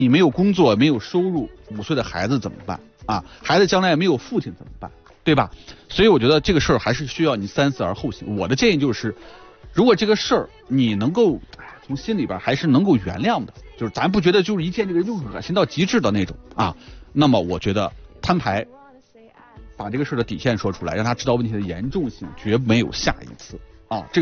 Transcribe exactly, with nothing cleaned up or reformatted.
你没有工作，没有收入，五岁的孩子怎么办啊？孩子将来没有父亲怎么办？对吧？所以我觉得这个事儿还是需要你三思而后行。我的建议就是，如果这个事儿你能够从心里边还是能够原谅的，就是咱不觉得就是一见这个人就恶心到极致的那种啊，那么我觉得摊牌，把这个事儿的底线说出来，让他知道问题的严重性，绝没有下一次啊。这个